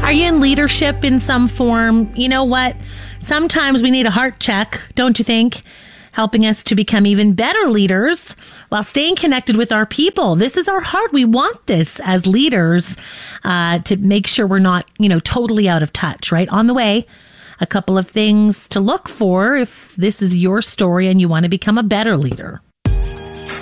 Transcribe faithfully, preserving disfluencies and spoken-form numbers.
Are you in leadership in some form? You know what? Sometimes we need a heart check, don't you think? Helping us to become even better leaders while staying connected with our people. This is our heart. We want this as leaders uh, to make sure we're not, you know, totally out of touch, right? On the way, a couple of things to look for if this is your story and you want to become a better leader.